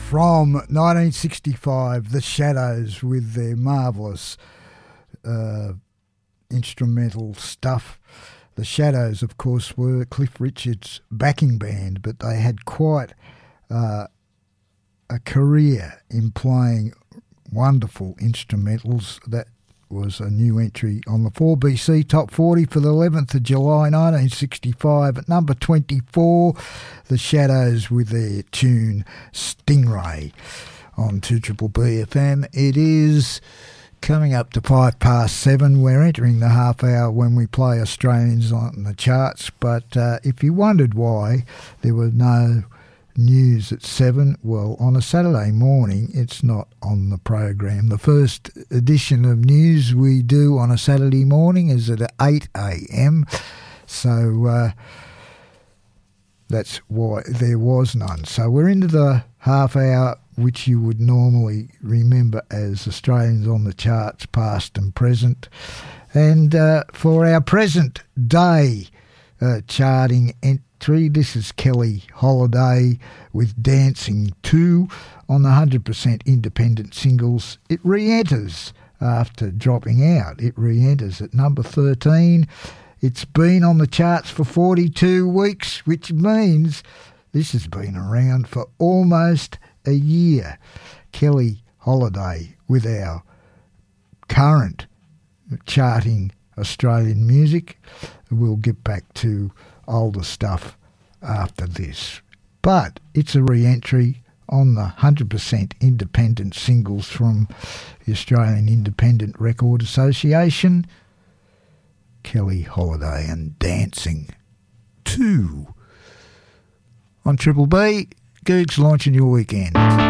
From 1965, The Shadows with their marvellous instrumental stuff. The Shadows, of course, were Cliff Richard's backing band, but they had quite a career in playing wonderful instrumentals. That was a new entry on the 4BC Top 40 for the 11th of July 1965. At number 24, The Shadows with their tune Stingray on 2BBB FM. It is coming up to 7:05. We're entering the half hour when we play Australians on the charts, but if you wondered why there were no news at 7, well, on a Saturday morning it's not on the program. The first edition of news we do on a Saturday morning is at 8 a.m, so that's why there was none. So we're into the half hour which you would normally remember as Australians on the charts, past and present. And for our present day charting entry, this is Kelly Holiday with Dancing 2 on the 100% independent singles. It re-enters after dropping out. It re-enters at number 13. It's been on the charts for 42 weeks, which means this has been around for almost a year. Kelly Holiday with our current charting Australian music. We'll get back to older stuff after this. But it's a re-entry on the 100% independent singles from the Australian Independent Record Association. Kelly Holiday and Dancing 2 on Triple B. Googs launching your weekend.